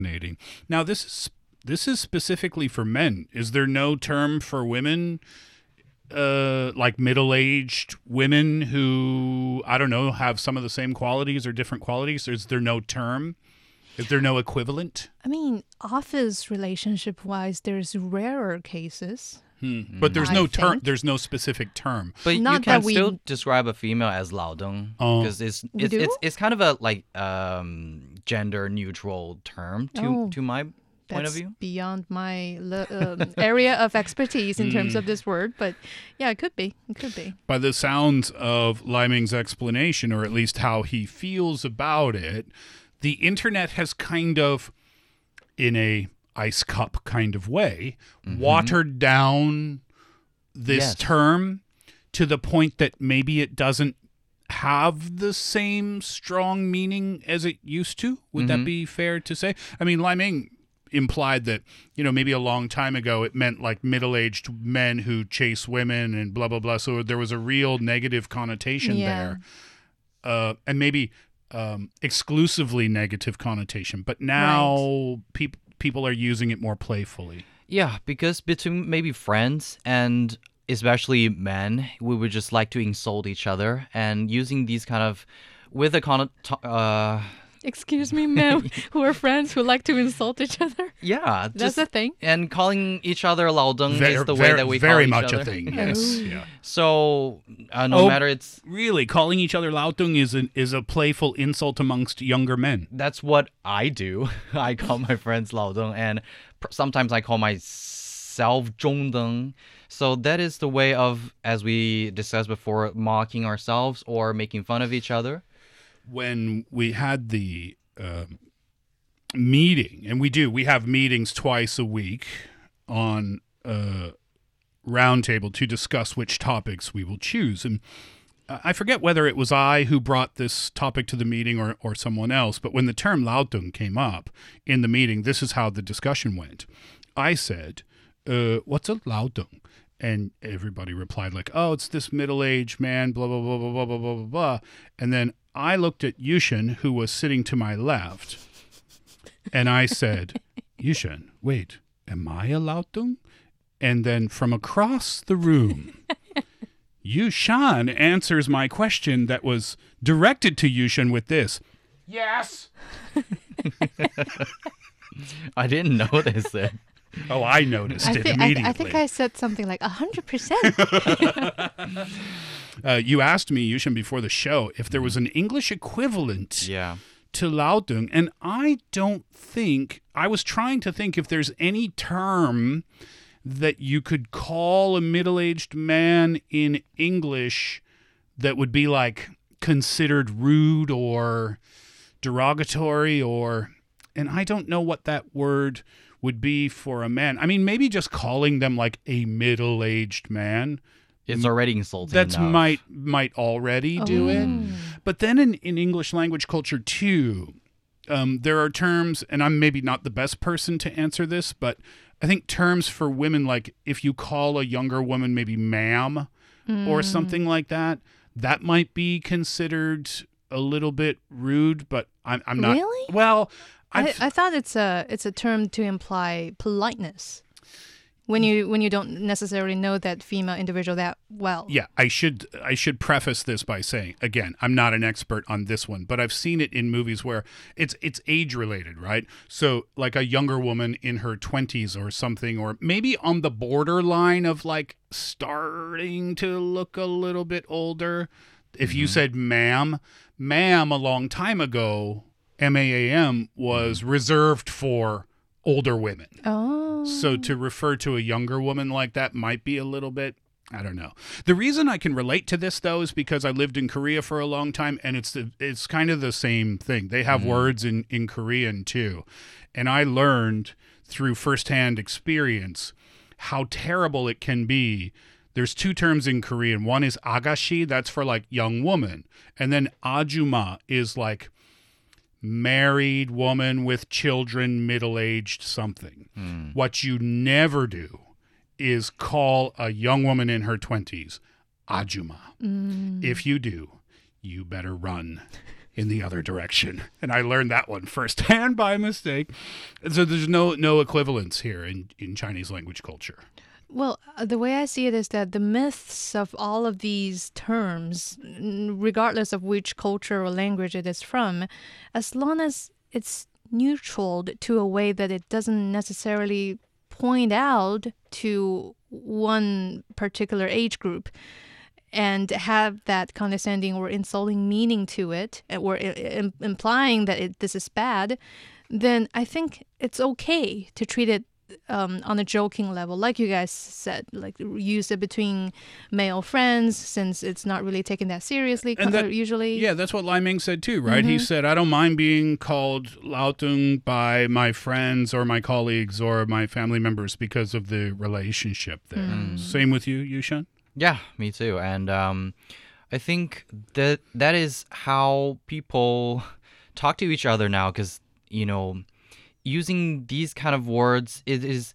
fascinating. Now, this is specifically for men. Is there no term for women, like middle-aged women who, I don't know, have some of the same qualities or different qualities? Is there no term? Is there no equivalent? I mean, office relationship-wise, there's rarer cases. But there's I no term. think. There's no specific term. But you Not can that we- still describe a female as 老登 Oh. because We do? it's kind of a like gender neutral term to my point of That's view. beyond my area of expertise in terms of this word. But yeah, it could be. It could be. By the sounds of Liming's explanation, or at least how he feels about it, the internet has kind of, in a ice cup kind of way, watered down this Yes. term to the point that maybe it doesn't have the same strong meaning as it used to. Would that be fair to say? I mean, Liming implied that, maybe a long time ago it meant like middle-aged men who chase women and blah, blah, blah. So there was a real negative connotation Yeah. there. And maybe exclusively negative connotation. But now people are using it more playfully. Yeah, because between maybe friends and especially men, we would just like to insult each other and using these kind of with a Excuse me, men who are friends who like to insult each other. yeah, That's a thing. And calling each other 老登 is the way that we very call each much other. a thing. Yes. Oh. Yeah. So no matter it's Really, calling each other Lautung is a playful insult amongst younger men. that's what I do. I call my friends 老登 and sometimes I call myself 中登. So that is the way of, as we discussed before, mocking ourselves or making fun of each other. When we had the meeting, and we have meetings twice a week on Roundtable to discuss which topics we will choose. And I forget whether it was I who brought this topic to the meeting or someone else, but when the term Lautung came up in the meeting, this is how the discussion went. I said, what's a Lautung? And everybody replied like, oh, it's this middle-aged man, blah, blah, blah, blah, blah, blah, blah, blah, blah. And then I looked at Yushin, who was sitting to my left, and I said, Yushin, wait, am I a Lautung? And then from across the room, Yushan answers my question that was directed to Yushin with this, yes. I didn't notice it. Oh, I noticed it immediately. I think I said something like 100%. You asked me, Yushin, before the show, if there was an English equivalent Yeah. to Lautung, and I was trying to think if there's any term that you could call a middle-aged man in English that would be like considered rude or derogatory and I don't know what that word would be for a man. I mean, maybe just calling them like a middle-aged man. It's already insulting That's enough. might already do it. But then in English language culture too, there are terms, and I'm maybe not the best person to answer this, but I think terms for women, like if you call a younger woman maybe ma'am or something like that, that might be considered a little bit rude, but I'm not. Really? Well, I thought it's a term to imply politeness when you don't necessarily know that female individual that well. Yeah, I should preface this by saying, again, I'm not an expert on this one, but I've seen it in movies where it's age related, right? So like a younger woman in her 20s or something, or maybe on the borderline of like starting to look a little bit older. If you said ma'am a long time ago, MAAM was reserved for older women. Oh. So to refer to a younger woman like that might be a little bit, I don't know. The reason I can relate to this though is because I lived in Korea for a long time, and it's kind of the same thing. They have words in Korean too. And I learned through firsthand experience how terrible it can be. There's two terms in Korean. One is agashi, that's for like young woman. And then ajuma is like married woman with children, middle-aged something. What you never do is call a young woman in her 20s ajuma. If you do, you better run. in the other direction. And I learned that one firsthand by mistake. And so there's no equivalence here in Chinese language culture. Well, the way I see it is that the myths of all of these terms, regardless of which culture or language it is from, as long as it's neutral to a way that it doesn't necessarily point out to one particular age group and have that condescending or insulting meaning to it, or implying that this is bad, then I think it's okay to treat it on a joking level, like you guys said, like use it between male friends, since it's not really taken that seriously usually. Yeah, that's what Lai Ming said too, right? He said, I don't mind being called Laotung by my friends or my colleagues or my family members because of the relationship there. Same with you, Yushan? Yeah, me too. And I think that is how people talk to each other now, because, using these kind of words, it is,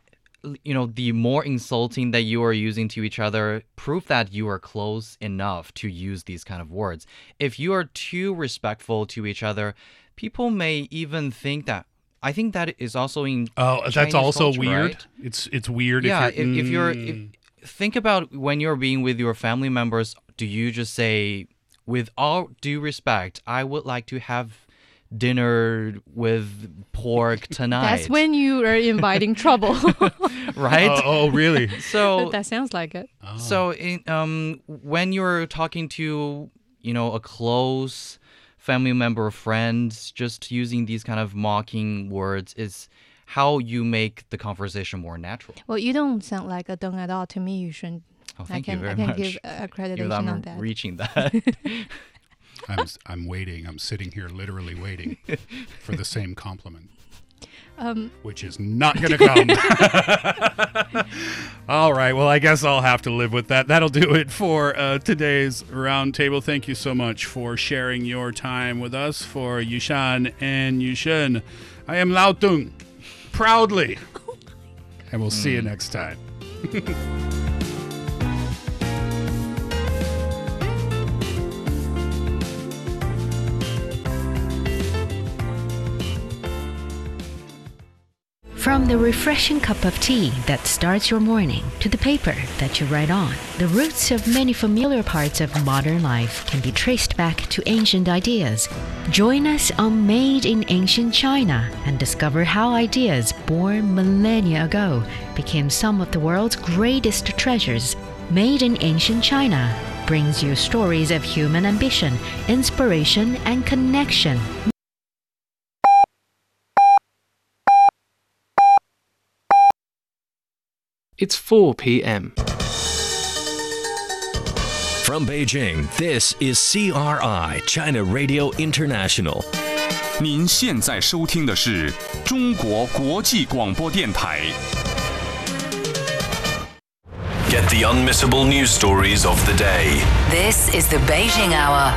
the more insulting that you are using to each other, prove that you are close enough to use these kind of words. If you are too respectful to each other, people may even think that. I think that is also in Chinese that's also culture, weird. right? It's weird. Yeah, think about when you're being with your family members. Do you just say, with all due respect, I would like to have dinner with pork tonight? That's when you are inviting trouble. Right? Oh, really? So that sounds like it. Oh. So when you're talking to, a close family member or friend, just using these kind of mocking words is how you make the conversation more natural. Well, you don't sound like a Deng at all to me, Yushan. Oh, thank you very I can much. give accreditation Even though I'm on that. reaching that. I'm waiting. I'm sitting here literally waiting for the same compliment, which is not going to come. All right. Well, I guess I'll have to live with that. That'll do it for today's roundtable. Thank you so much for sharing your time with us. For Yushan and Yushen, I am Lao Tung, proudly. And we'll see you next time. From the refreshing cup of tea that starts your morning to the paper that you write on, the roots of many familiar parts of modern life can be traced back to ancient ideas. Join us on Made in Ancient China and discover how ideas born millennia ago became some of the world's greatest treasures. Made in Ancient China brings you stories of human ambition, inspiration, and connection. It's 4 p.m. From Beijing, this is CRI, China Radio International. 您现在收听的是中国国际广播电台。 Get the unmissable news stories of the day. This is the Beijing Hour.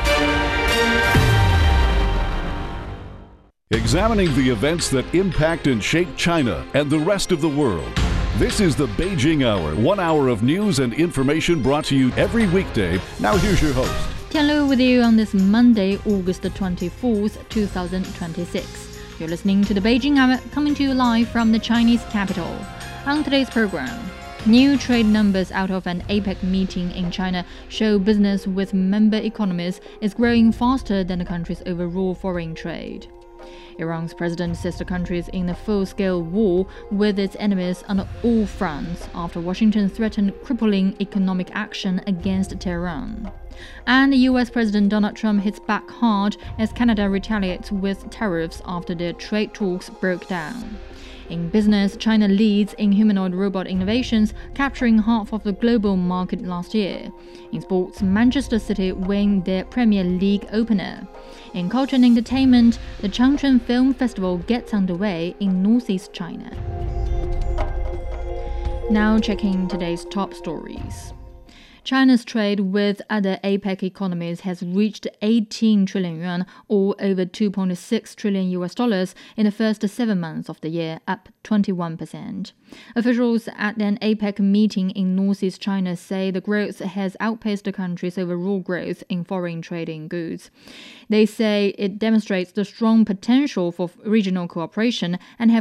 Examining the events that impact and shape China and the rest of the world. This is the Beijing Hour, 1 hour of news and information brought to you every weekday. Now here's your host. Hello with you on this Monday, August 24th, 2026. You're listening to the Beijing Hour, coming to you live from the Chinese capital. On today's program, new trade numbers out of an APEC meeting in China show business with member economies is growing faster than the country's overall foreign trade. Iran's president says the country is in a full-scale war with its enemies on all fronts after Washington threatened crippling economic action against Tehran. And US President Donald Trump hits back hard as Canada retaliates with tariffs after their trade talks broke down. In business, China leads in humanoid robot innovations, capturing half of the global market last year. In sports, Manchester City win their Premier League opener. In culture and entertainment, the Changchun Film Festival gets underway in northeast China. Now checking today's top stories. China's trade with other APEC economies has reached 18 trillion yuan, or over $2.6 trillion in the first 7 months of the year, up 21%. Officials at an APEC meeting in northeast China say the growth has outpaced the country's overall growth in foreign trading goods. They say it demonstrates the strong potential for regional cooperation and have